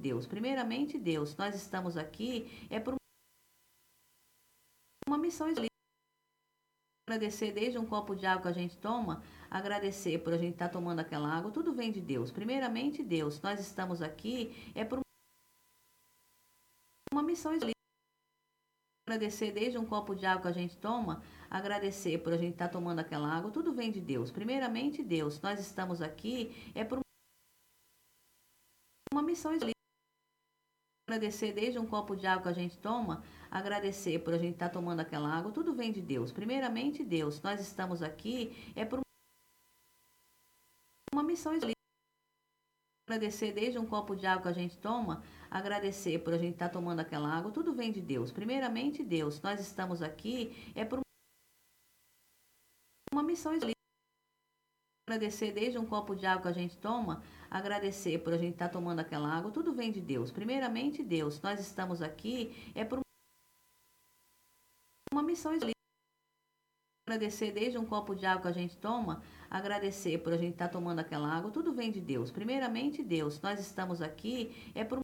Deus. Primeiramente, Deus, nós estamos aqui por uma missão específica. Agradecer desde um copo de água que a gente toma, agradecer por a gente estar tomando aquela água, tudo vem de Deus. Primeiramente, Deus, nós estamos aqui por uma missão específica. Agradecer desde um copo de água que a gente toma, agradecer por a gente estar tomando aquela água, tudo vem de Deus. Primeiramente, Deus, nós estamos aqui por uma missão específica. Agradecer desde um copo de água que a gente toma, agradecer por a gente estar tomando aquela água, tudo vem de Deus. Primeiramente, Deus, nós estamos aqui por uma missão específica. Agradecer desde um copo de água que a gente toma, agradecer por a gente estar tomando aquela água, tudo vem de Deus. Primeiramente, Deus, nós estamos aqui por uma missão específica. Agradecer desde um copo de água que a gente toma, agradecer por a gente estar tomando aquela água, tudo vem de Deus. Primeiramente, Deus, nós estamos aqui por uma missão específica. Agradecer desde um copo de água que a gente toma, agradecer por a gente estar tomando aquela água, tudo vem de Deus. Primeiramente, Deus, nós estamos aqui por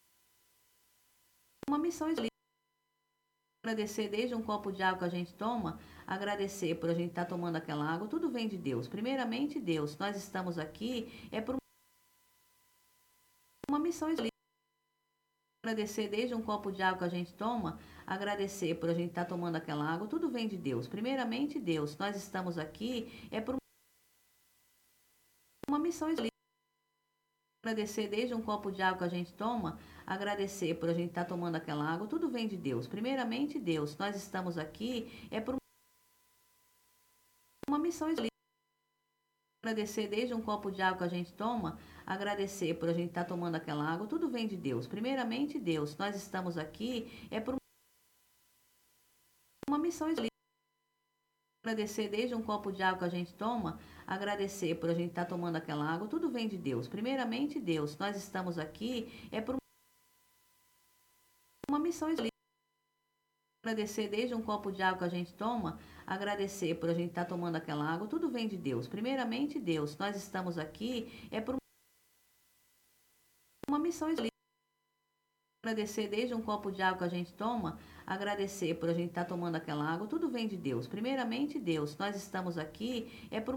uma missão específica. Agradecer desde um copo de água que a gente toma, agradecer por a gente estar tomando aquela água, tudo vem de Deus. Primeiramente, Deus, nós estamos aqui por uma missão específica. Agradecer desde um copo de água que a gente toma, agradecer por a gente estar tomando aquela água, tudo vem de Deus. Primeiramente, Deus, nós estamos aqui por uma missão específica. Agradecer desde um copo de água que a gente toma, agradecer por a gente estar tomando aquela água, tudo vem de Deus. Primeiramente, Deus, nós estamos aqui por uma missão específica. Agradecer desde um copo de água que a gente toma, agradecer por a gente estar tomando aquela água, tudo vem de Deus. Primeiramente, Deus, nós estamos aqui por uma missão específica. Agradecer desde um copo de água que a gente toma, agradecer por a gente estar tomando aquela água, tudo vem de Deus. Primeiramente, Deus, nós estamos aqui por uma missão específica. Agradecer desde um copo de água que a gente toma, agradecer por a gente estar tomando aquela água, tudo vem de Deus. Primeiramente, Deus, nós estamos aqui por uma missão específica. Agradecer desde um copo de água que a gente toma, agradecer por a gente estar tomando aquela água, tudo vem de Deus. Primeiramente, Deus, nós estamos aqui por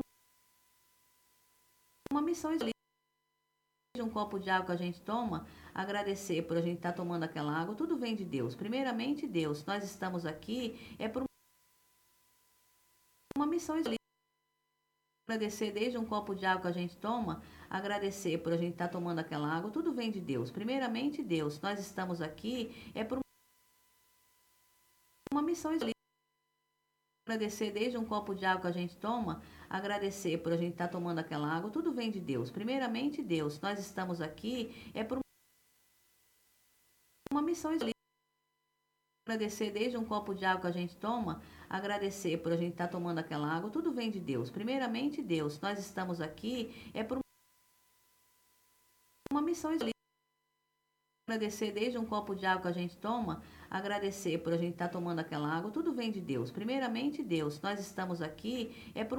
uma missão específica. Desde um copo de água que a gente toma, agradecer por a gente estar tomando aquela água, tudo vem de Deus. Primeiramente, Deus, nós estamos aqui por uma missão específica. Agradecer desde um copo de água que a gente toma, agradecer por a gente estar tomando aquela água, tudo vem de Deus. Primeiramente, Deus, nós estamos aqui por uma missão específica. Agradecer desde um copo de água que a gente toma, agradecer por a gente estar tomando aquela água, tudo vem de Deus. Primeiramente, Deus, nós estamos aqui por uma missão específica. Agradecer desde um copo de água que a gente toma, agradecer por a gente estar tomando aquela água, tudo vem de Deus. Primeiramente, Deus, nós estamos aqui por uma missão específica. Agradecer desde um copo de água que a gente toma, agradecer por a gente estar tomando aquela água, tudo vem de Deus. Primeiramente, Deus, nós estamos aqui por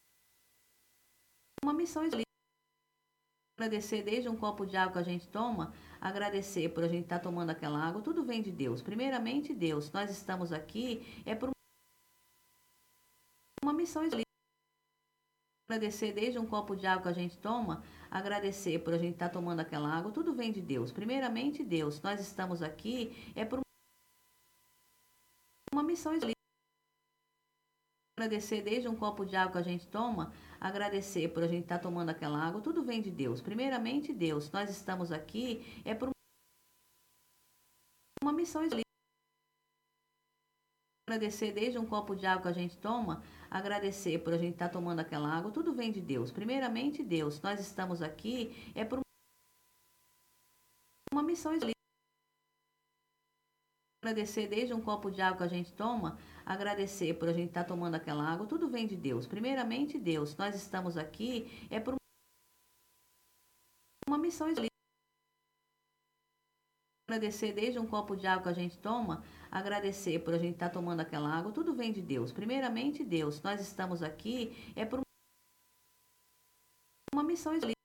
uma missão específica. Agradecer desde um copo de água que a gente toma, agradecer por a gente estar tomando aquela água, tudo vem de Deus. Primeiramente, Deus, nós estamos aqui por uma missão específica. Agradecer desde um copo de água que a gente toma, agradecer por a gente estar tomando aquela água, tudo vem de Deus. Primeiramente, Deus, nós estamos aqui por uma missão específica. Agradecer desde um copo de água que a gente toma, agradecer por a gente estar tomando aquela água, tudo vem de Deus. Primeiramente, Deus, nós estamos aqui por uma missão específica. Agradecer desde um copo de água que a gente toma, agradecer por a gente estar tomando aquela água, tudo vem de Deus. Primeiramente, Deus, nós estamos aqui por uma missão específica. Agradecer desde um copo de água que a gente toma, agradecer por a gente estar tomando aquela água, tudo vem de Deus. Primeiramente, Deus, nós estamos aqui por uma missão específica. Agradecer desde um copo de água que a gente toma, agradecer por a gente estar tomando aquela água, tudo vem de Deus. Primeiramente, Deus, nós estamos aqui por uma missão específica.